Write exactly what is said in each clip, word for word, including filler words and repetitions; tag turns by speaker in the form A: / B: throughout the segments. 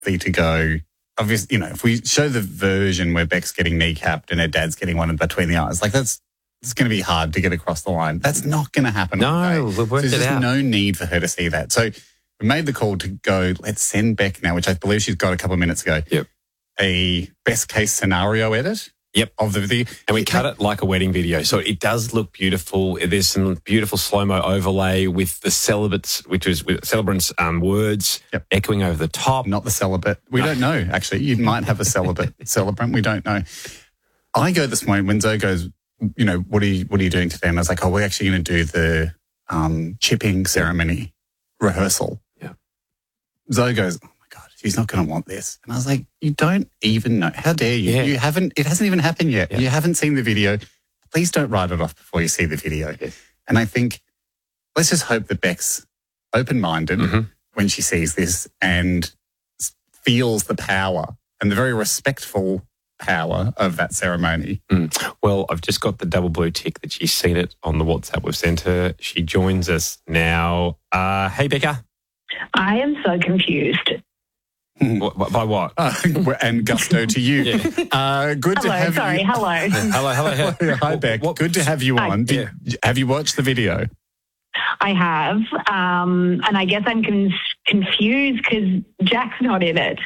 A: be to go, obviously, you know, if we show the version where Beck's getting kneecapped and her dad's getting one in between the eyes, like that's it's going to be hard to get across the line. That's not going to happen.
B: No, we've worked
A: so
B: it
A: there's
B: out.
A: no need for her to see that. So we made the call to go, let's send Beck now, which I believe she's got a couple of minutes ago,
B: Yep.
A: a best case scenario edit.
B: Yep.
A: Of the video.
B: And we cut it like a wedding video. So it does look beautiful. There's some beautiful slow-mo overlay with the celibates, which is with celebrants' um, words
A: Yep.
B: echoing over the top.
A: Not the celibate. We
B: No.
A: don't know, actually. You might have a celibate celebrant. We don't know. I go this morning when Zoe goes, you know, what are you, what are you doing today? And I was like, oh, we're actually going to do the um, chipping ceremony rehearsal.
B: Yeah.
A: Zoe goes, oh my God, she's not going to want this. And I was like, you don't even know. How dare you?
B: Yeah.
A: You haven't, it hasn't even happened yet.
B: Yeah.
A: You haven't seen the video. Please don't write it off before you see the video.
B: Yeah.
A: And I think, let's just hope that Beck's open-minded
B: Mm-hmm.
A: when she sees this and s- feels the power and the very respectful power of that ceremony.
B: Mm. Well, I've just got the double blue tick that she's seen it on the WhatsApp we've sent her. She joins us now. Uh, hey, Becca.
C: I am so confused.
B: What, what- by what?
A: Uh, and gusto to you.
B: Yeah.
A: Uh, good to
C: Hello,
A: have
C: sorry,
A: you.
C: hello.
B: Hello, hello. hello.
A: Hi, Beck.
B: What-
A: Good to have you
C: Hi.
A: on. Did, Have you watched the video?
C: I have, um, and I guess I'm con- confused because Jack's not in it.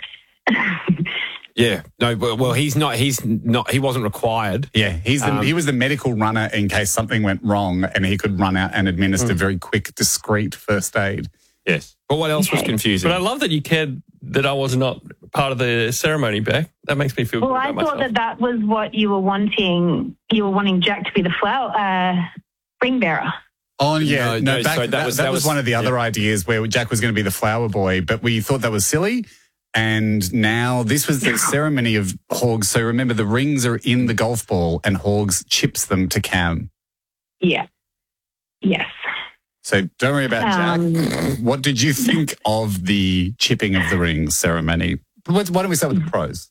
B: Yeah. No, well, well, he's not, he's not, he wasn't required.
A: Yeah, he's the,
B: Um,
A: he was the medical runner in case something went wrong and he could run out and administer
B: Mm.
A: very quick, discreet first aid.
B: Yes. But what else was
C: Okay.
B: confusing?
D: But I love that you cared that I was not part of the ceremony, Beck. That makes me feel
C: Well,
D: good
C: I
D: about
C: thought
D: myself.
C: that that was what you were wanting. You were wanting Jack to be the flower uh, ring bearer.
A: Oh, yeah.
B: No,
A: No,
B: no,
A: back,
B: sorry,
A: that, was, that was one of the other ideas where Jack was going to be the flower boy, but we thought that was silly. And now this was the ceremony of Hogs. So remember, the rings are in the golf ball and Hogs chips them to Cam.
C: Yeah. Yes.
A: So don't worry about
C: Um,
A: Jack. What did you think of the chipping of the rings ceremony? Let's- Why don't we start with the pros?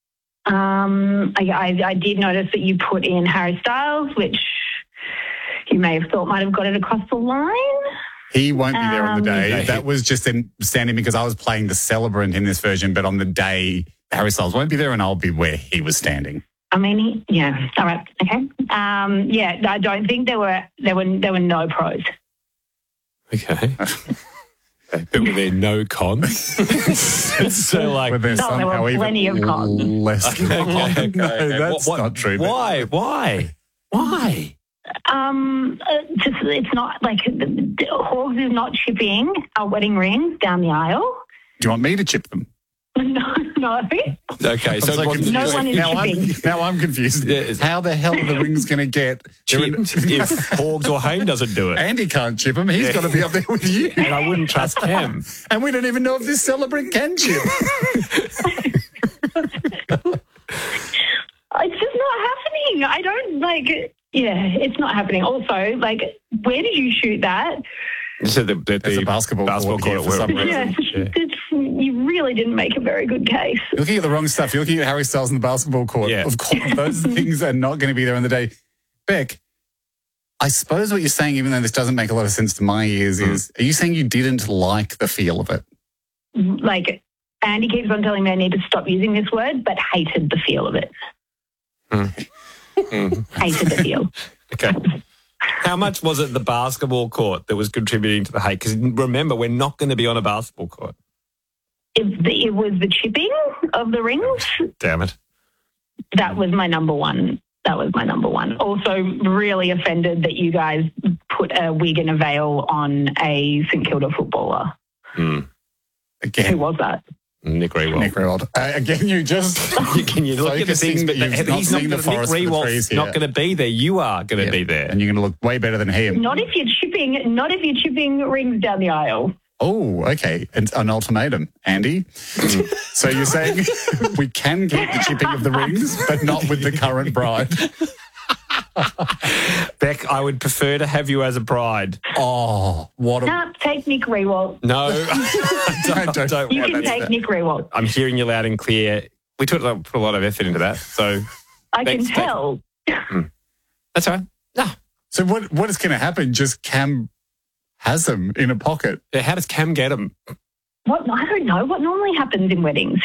C: Um, I, I, I did notice that you put in Harry Styles, which you may have thought might have got it across the line.
A: He won't be there on the
C: Um,
A: day.
B: No, he-
A: That was just in standing because I was playing the celebrant in this version, but on the day, Harry Styles won't be there and I'll be where he was standing.
C: I mean, he, yeah. All right. Okay. Um, yeah. I don't think there were there were there were no pros.
B: Okay. But were there no cons? so like,
A: But there's
C: No, there were
A: somehow even
C: plenty of cons.
A: less.
B: okay, okay,
A: No,
B: okay.
A: that's
B: What- what-
A: not true. but-
B: Why? Why? Why?
C: Um, uh, just it's not like Hogs is not chipping our wedding rings down the aisle.
A: Do you want me to chip them?
C: No, no.
B: Okay, so
A: I'm so
B: it wasn't-
A: confused.
C: No one is
A: now, I'm,
C: chipping.
A: now I'm confused.
B: Yeah, it's-
A: How the hell are the rings going to get
B: chipped if Hogs or Hayne doesn't do it.
A: Andy can't chip them. He's got to be up there with you.
B: And I wouldn't trust Cam.
A: And we don't even know if this celebrant can chip.
C: It's just not happening. I don't like. Yeah, it's not happening. Also, like, where did you shoot that?
B: So the, the,
A: There's
B: the
A: a basketball
B: basketball
A: court here
B: court
A: for
B: at
A: some
B: Werribee.
A: reason.
C: Yeah,
A: Yeah.
C: it's, you really didn't make a very good case.
A: You're looking at the wrong stuff. You're looking at Harry Styles in the basketball court.
B: Yeah.
A: Of course, those things are not going to be there on the day. Beck, I suppose what you're saying, even though this doesn't make a lot of sense to my ears,
B: Mm.
A: is are you saying you didn't like the feel of it?
C: Like, Andy keeps on telling me I need to stop using this word, but hated the feel of it.
B: Mm. Mm.
C: Hated the feel.
B: Okay. How much was it the basketball court that was contributing to the hate? Because remember, we're not going to be on a basketball court.
C: It, the, it was the chipping of the rings.
B: Damn it.
C: That was my number one. That was my number one. Also, really offended that you guys put a wig and a veil on a St Kilda footballer.
B: Mm.
C: Who
A: Again,
C: was that?
B: Nick Rewald.
A: Nick Rewald. Uh, again, you just
B: You can you look at the
A: focusing
B: things, but
A: that you've not
B: he's not
A: seen the
B: gonna, Nick
A: forest for the
B: Rewald's
A: trees
B: not
A: here.
B: going to be there. You are going to
A: Yeah.
B: be there.
A: And you're going to look way better than him.
C: Not if you're chipping. Not if you're chipping rings down the aisle.
A: Oh, okay. An, an ultimatum, Andy. So you're saying we can keep the chipping of the rings, but not with the current bride.
B: Beck, I would prefer to have you as a bride.
A: Oh, what a...
C: Nah, take Nick Rewald.
B: No,
A: Don't, don't,
B: don't
C: You
B: want
C: can
B: that.
C: take Nick Rewald.
B: I'm hearing you loud and clear. We took, put a lot of effort into that, so
C: I can
B: Thanks, thank-
C: tell.
B: that's all right. No.
A: So what, what is going to happen? Just Cam has them in a pocket.
B: Yeah, how does Cam get them?
C: what I don't know what normally happens in weddings.